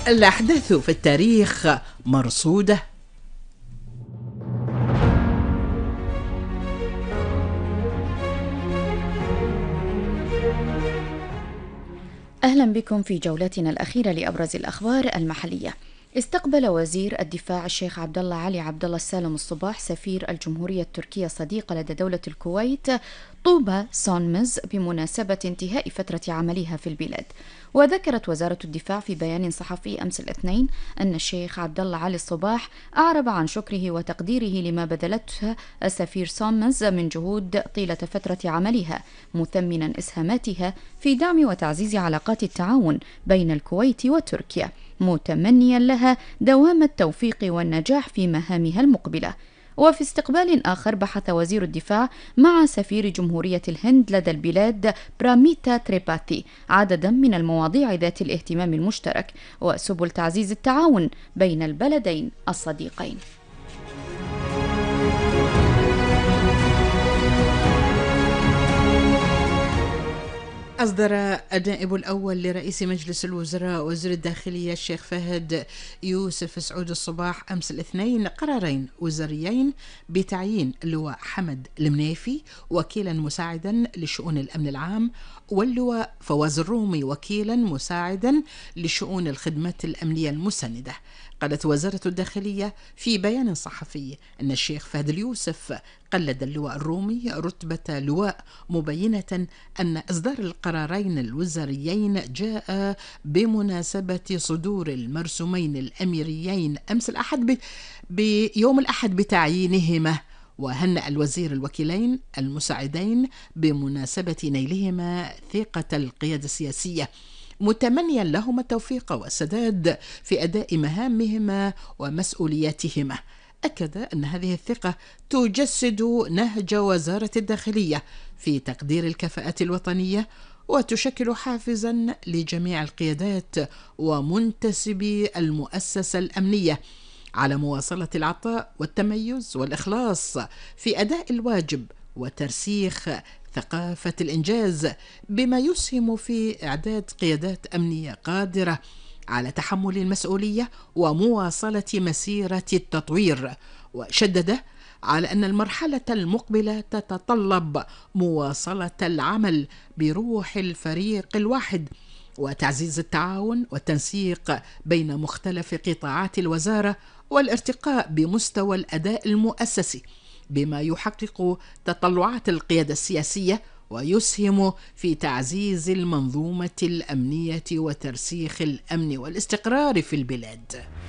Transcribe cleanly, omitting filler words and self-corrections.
الأحداث في التاريخ مرصودة. أهلا بكم في جولتنا الأخيرة لأبرز الأخبار المحلية. استقبل وزير الدفاع الشيخ عبد الله علي عبد الله السالم الصباح سفير الجمهورية التركية الصديقة لدى دولة الكويت طوبى سونمز بمناسبة انتهاء فترة عملها في البلاد. وذكرت وزارة الدفاع في بيان صحفي أمس الاثنين أن الشيخ عبد الله علي الصباح أعرب عن شكره وتقديره لما بذلته السفير سونمز من جهود طيلة فترة عملها، مثمنا إسهاماتها في دعم وتعزيز علاقات التعاون بين الكويت وتركيا، متمنيا لها دوام التوفيق والنجاح في مهامها المقبلة. وفي استقبال آخر بحث وزير الدفاع مع سفير جمهورية الهند لدى البلاد براميتا تريباثي عددا من المواضيع ذات الاهتمام المشترك وسبل تعزيز التعاون بين البلدين الصديقين. أصدر النائب الأول لرئيس مجلس الوزراء وزير الداخلية الشيخ فهد يوسف سعود الصباح أمس الاثنين قرارين وزاريين بتعيين اللواء حمد المنيفي وكيلا مساعدا لشؤون الأمن العام، واللواء فواز الرومي وكيلا مساعدا لشؤون الخدمات الأمنية المسندة. قالت وزارة الداخلية في بيان صحفي أن الشيخ فهد اليوسف قلد اللواء الرومي رتبة لواء، مبينة أن إصدار القرارين الوزاريين جاء بمناسبة صدور المرسومين الأميريين أمس الأحد بيوم الأحد بتعيينهما. وهنأ الوزير الوكيلين المساعدين بمناسبة نيلهما ثقة القيادة السياسية، متمنيا لهما التوفيق والسداد في أداء مهامهما ومسؤولياتهما. أكد أن هذه الثقة تجسد نهج وزارة الداخلية في تقدير الكفاءات الوطنية، وتشكل حافزا لجميع القيادات ومنتسبي المؤسسة الأمنية على مواصلة العطاء والتميز والإخلاص في أداء الواجب وترسيخ ثقافة الإنجاز، بما يسهم في إعداد قيادات أمنية قادرة على تحمل المسؤولية ومواصلة مسيرة التطوير. وشدد على أن المرحلة المقبلة تتطلب مواصلة العمل بروح الفريق الواحد وتعزيز التعاون والتنسيق بين مختلف قطاعات الوزارة والارتقاء بمستوى الأداء المؤسسي، بما يحقق تطلعات القيادة السياسية ويسهم في تعزيز المنظومة الأمنية وترسيخ الأمن والاستقرار في البلاد.